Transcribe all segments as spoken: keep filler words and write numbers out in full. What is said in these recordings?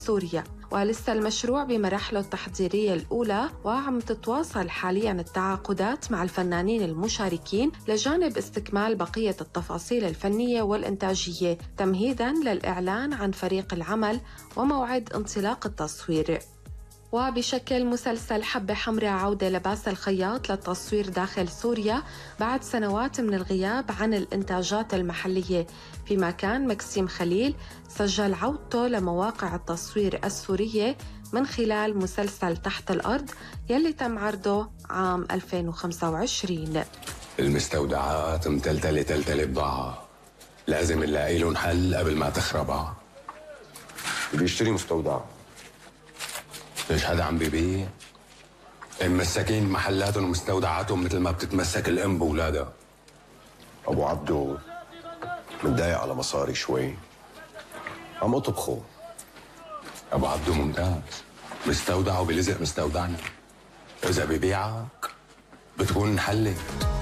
سوريا. ولسه المشروع بمراحله التحضيرية الأولى، وعم تتواصل حالياً التعاقدات مع الفنانين المشاركين لجانب استكمال بقية التفاصيل الفنية والإنتاجية تمهيداً للإعلان عن فريق العمل وموعد انطلاق التصوير. وبشكل مسلسل حبة حمراء عودة لباسل الخياط للتصوير داخل سوريا بعد سنوات من الغياب عن الإنتاجات المحلية، فيما كان مكسيم خليل سجل عودته لمواقع التصوير السورية من خلال مسلسل تحت الأرض يلي تم عرضه عام ألفين وخمسة وعشرين. المستودعات متلتلة تلتلة بضاعة، لازم نلاقي لهم حل قبل ما تخربها. اللي بيشتري مستودع ليش حدا عم بيبيع؟ مساكين محلاتهم ومستودعاتهم مثل ما بتتمسك الام بولادها. ابو عبدو متضايق على مصاري شوي، عم اطبخه. ابو عبدو ممتاز، مستودعه بلزق مستودعنا، اذا ببيعك بتكون انحلت.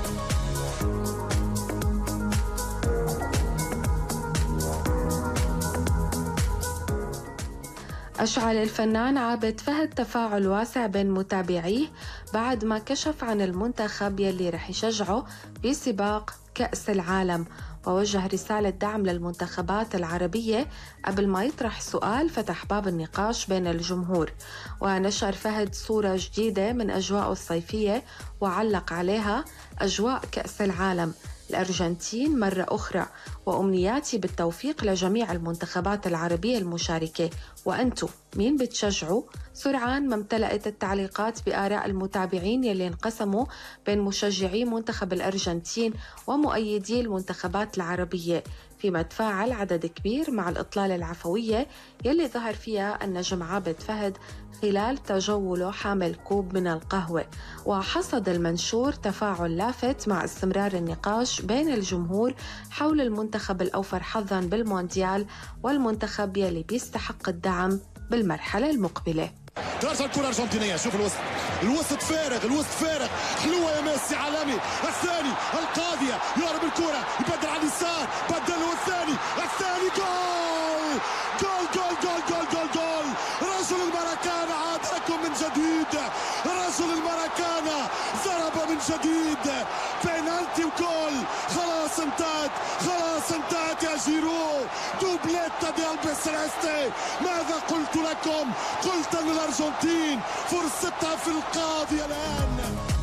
أشعل الفنان عابد فهد تفاعل واسع بين متابعيه بعد ما كشف عن المنتخب يلي رح يشجعه بسباق كأس العالم، ووجه رسالة دعم للمنتخبات العربية قبل ما يطرح سؤال فتح باب النقاش بين الجمهور. ونشر فهد صورة جديدة من أجواءه الصيفية وعلق عليها: أجواء كأس العالم، الأرجنتين مرة أخرى، وأمنياتي بالتوفيق لجميع المنتخبات العربية المشاركة، وأنتو مين بتشجعوا؟ سرعان ما امتلأت التعليقات بآراء المتابعين يلي انقسموا بين مشجعي منتخب الأرجنتين ومؤيدي المنتخبات العربية، فيما تفاعل عدد كبير مع الإطلالة العفوية يلي ظهر فيها النجم عابد فهد خلال تجوله حامل كوب من القهوة. وحصد المنشور تفاعل لافت مع استمرار النقاش بين الجمهور حول المنتخب الأوفر حظاً بالمونديال والمنتخب يلي بيستحق الدعم بالمرحلة المقبلة. ترجع الكرة الأرجنتينية، شوف الوسط، الوسط فارغ، الوسط فارغ، حلوة يا ميسي عالمي. الثاني القاضية يضرب الكرة، يبدل على اليسار، بدله الثاني، الثاني جول جول جول جول جول جول جول. رجل الماراكانا عاد لكم من جديد، رجل الماراكانا ضرب من جديد، بينالتي وجول. خلاص انتهت، خلاص انتهت يا جيرو. دوبليتا دي البسرستي. ماذا قلت لكم؟ قلت ان الارجنتين فرصتها في القاضية الان.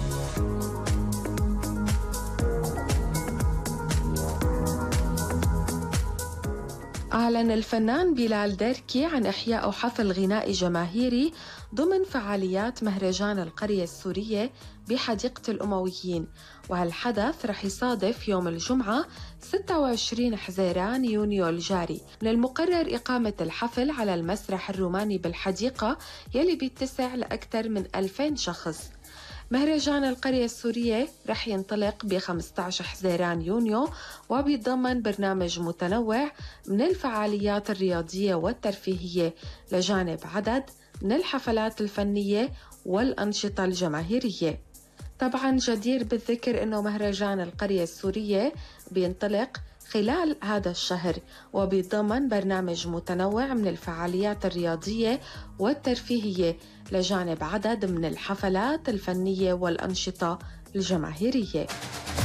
أعلن الفنان بلال ديركي عن إحياء حفل غنائي جماهيري ضمن فعاليات مهرجان القرية السورية بحديقة الأمويين، وهالحدث رح يصادف يوم الجمعة ستة وعشرين حزيران يونيو الجاري. من المقرر إقامة الحفل على المسرح الروماني بالحديقة يلي بيتسع لأكثر من ألفين شخص. مهرجان القرية السورية رح ينطلق ب خمسة عشر حزيران يونيو، وبيتضمن برنامج متنوع من الفعاليات الرياضية والترفيهية لجانب عدد من الحفلات الفنية والأنشطة الجماهيرية. طبعا جدير بالذكر أنه مهرجان القرية السورية بينطلق خلال هذا الشهر، وبيتضمن برنامج متنوع من الفعاليات الرياضية والترفيهية لجانب عدد من الحفلات الفنية والأنشطة الجماهيرية.